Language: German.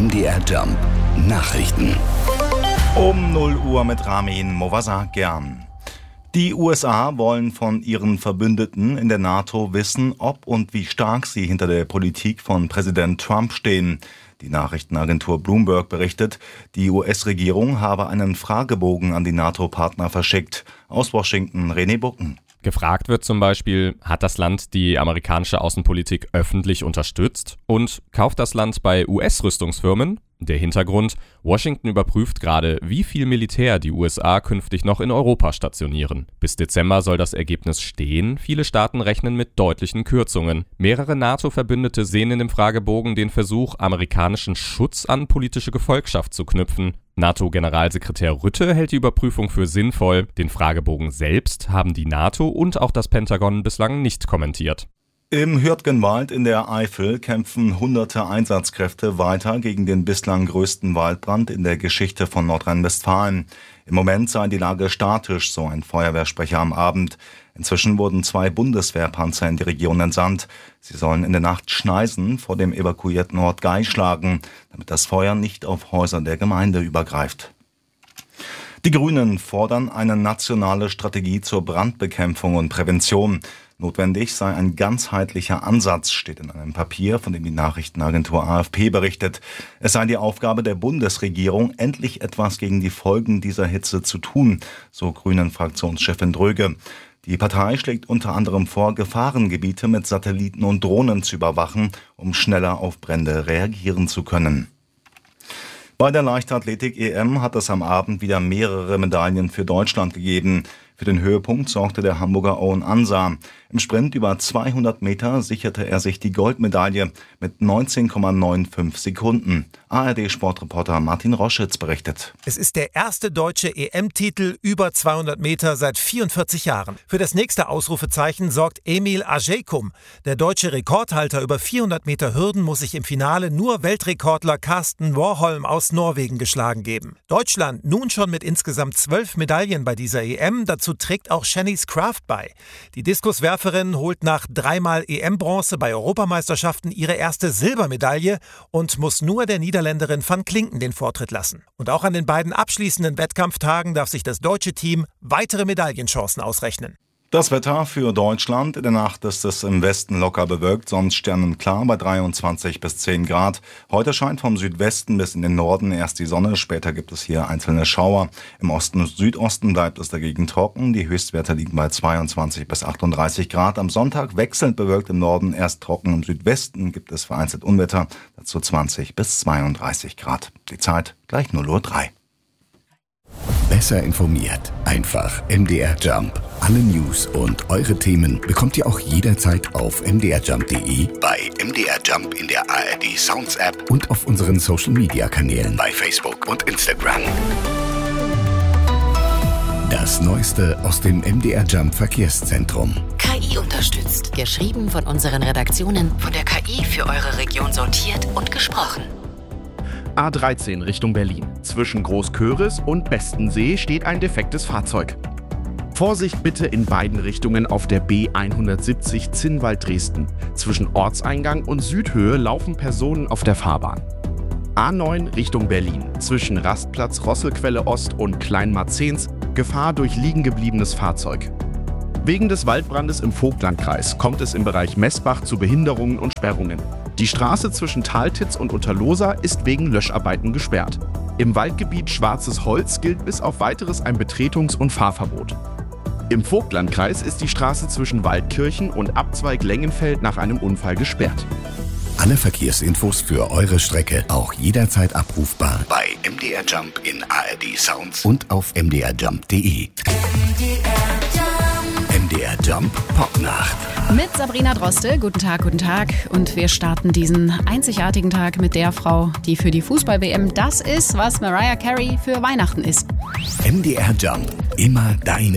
MDR Jump Nachrichten. Um 0 Uhr mit Ramin Movasakian. Die USA wollen von ihren Verbündeten in der NATO wissen, ob und wie stark sie hinter der Politik von Präsident Trump stehen. Die Nachrichtenagentur Bloomberg berichtet, die US-Regierung habe einen Fragebogen an die NATO-Partner verschickt. Aus Washington, René Bucken. Gefragt wird zum Beispiel, hat das Land die amerikanische Außenpolitik öffentlich unterstützt und kauft das Land bei US-Rüstungsfirmen? Der Hintergrund: Washington überprüft gerade, wie viel Militär die USA künftig noch in Europa stationieren. Bis Dezember soll das Ergebnis stehen. Viele Staaten rechnen mit deutlichen Kürzungen. Mehrere NATO-Verbündete sehen in dem Fragebogen den Versuch, amerikanischen Schutz an politische Gefolgschaft zu knüpfen. NATO-Generalsekretär Rutte hält die Überprüfung für sinnvoll. Den Fragebogen selbst haben die NATO und auch das Pentagon bislang nicht kommentiert. Im Hürtgenwald in der Eifel kämpfen hunderte Einsatzkräfte weiter gegen den bislang größten Waldbrand in der Geschichte von Nordrhein-Westfalen. Im Moment sei die Lage statisch, so ein Feuerwehrsprecher am Abend. Inzwischen wurden 2 Bundeswehrpanzer in die Region entsandt. Sie sollen in der Nacht Schneisen vor dem evakuierten Ort Gei schlagen, damit das Feuer nicht auf Häuser der Gemeinde übergreift. Die Grünen fordern eine nationale Strategie zur Brandbekämpfung und Prävention. Notwendig sei ein ganzheitlicher Ansatz, steht in einem Papier, von dem die Nachrichtenagentur AFP berichtet. Es sei die Aufgabe der Bundesregierung, endlich etwas gegen die Folgen dieser Hitze zu tun, so Grünen-Fraktionschefin Dröge. Die Partei schlägt unter anderem vor, Gefahrengebiete mit Satelliten und Drohnen zu überwachen, um schneller auf Brände reagieren zu können. Bei der Leichtathletik-EM hat es am Abend wieder mehrere Medaillen für Deutschland gegeben. Für den Höhepunkt sorgte der Hamburger Owen Ansah. Im Sprint über 200 Meter sicherte er sich die Goldmedaille mit 19,95 Sekunden. ARD-Sportreporter Martin Roschitz berichtet. Es ist der erste deutsche EM-Titel über 200 Meter seit 44 Jahren. Für das nächste Ausrufezeichen sorgt Emil Ajaykum. Der deutsche Rekordhalter über 400 Meter Hürden muss sich im Finale nur Weltrekordler Carsten Warholm aus Norwegen geschlagen geben. Deutschland nun schon mit insgesamt 12 Medaillen bei dieser EM. Dazu trägt auch Shanice Kraft bei. Die Diskuswerferin holt nach 3-mal EM-Bronze bei Europameisterschaften ihre erste Silbermedaille und muss nur der Niederländerin Van Klinken den Vortritt lassen. Und auch an den beiden abschließenden Wettkampftagen darf sich das deutsche Team weitere Medaillenchancen ausrechnen. Das Wetter für Deutschland. In der Nacht ist es im Westen locker bewölkt, sonst sternenklar bei 23 bis 10 Grad. Heute scheint vom Südwesten bis in den Norden erst die Sonne. Später gibt es hier einzelne Schauer. Im Osten und Südosten bleibt es dagegen trocken. Die Höchstwerte liegen bei 22 bis 38 Grad. Am Sonntag wechselnd bewölkt im Norden, erst trocken. Im Südwesten gibt es vereinzelt Unwetter. Dazu 20 bis 32 Grad. Die Zeit gleich 0:03 Uhr. Besser informiert. Einfach MDR Jump. Alle News und eure Themen bekommt ihr auch jederzeit auf mdrjump.de, bei MDR Jump in der ARD Sounds App und auf unseren Social Media Kanälen bei Facebook und Instagram. Das Neueste aus dem MDR Jump Verkehrszentrum. KI unterstützt. Geschrieben von unseren Redaktionen. Von der KI für eure Region sortiert und gesprochen. A13 Richtung Berlin. Zwischen Großköris und Bestensee steht ein defektes Fahrzeug. Vorsicht bitte in beiden Richtungen auf der B170 Zinnwald-Dresden. Zwischen Ortseingang und Südhöhe laufen Personen auf der Fahrbahn. A9 Richtung Berlin. Zwischen Rastplatz Rosselquelle Ost und Kleinmarzens Gefahr durch liegengebliebenes Fahrzeug. Wegen des Waldbrandes im Vogtlandkreis kommt es im Bereich Messbach zu Behinderungen und Sperrungen. Die Straße zwischen Taltitz und Unterlosa ist wegen Löscharbeiten gesperrt. Im Waldgebiet Schwarzes Holz gilt bis auf Weiteres ein Betretungs- und Fahrverbot. Im Vogtlandkreis ist die Straße zwischen Waldkirchen und Abzweig Lengenfeld nach einem Unfall gesperrt. Alle Verkehrsinfos für eure Strecke auch jederzeit abrufbar bei MDR Jump in ARD Sounds und auf mdrjump.de. MDR Jump Popnacht. Mit Sabrina Droste. Guten Tag. Und wir starten diesen einzigartigen Tag mit der Frau, die für die Fußball-WM das ist, was Mariah Carey für Weihnachten ist. MDR Jump. Immer deine